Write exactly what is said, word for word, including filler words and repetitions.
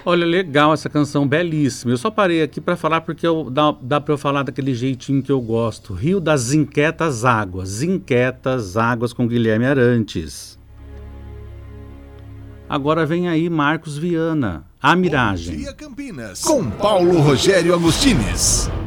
Olha, legal essa canção, belíssima. Eu só parei aqui para falar porque eu, dá, dá para eu falar daquele jeitinho que eu gosto. Rio das Inquietas Águas. Inquietas Águas com Guilherme Arantes. Agora vem aí Marcos Viana, A Miragem. Bom dia, Campinas, com Paulo Rogério Agostines.